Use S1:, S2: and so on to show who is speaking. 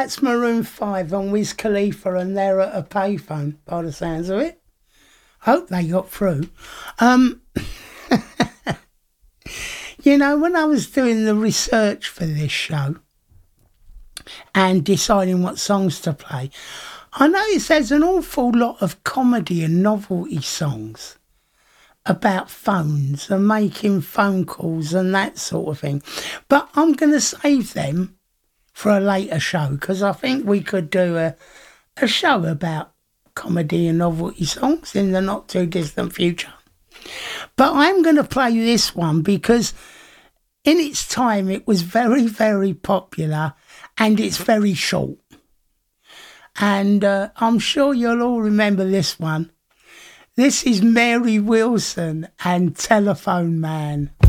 S1: that's Maroon 5 on Wiz Khalifa, and they're at a payphone, by the sounds of it. Hope they got through. You know, when I was doing the research for this show and deciding what songs to play, I noticed there's an awful lot of comedy and novelty songs about phones and making phone calls and that sort of thing. But I'm going to save them for a later show, because I think we could do a show about comedy and novelty songs in the not too distant future. But I'm going to play this one because in its time it was very, very popular, and it's very short. And I'm sure you'll all remember this one. This is Mary Wilson and Telephone Man.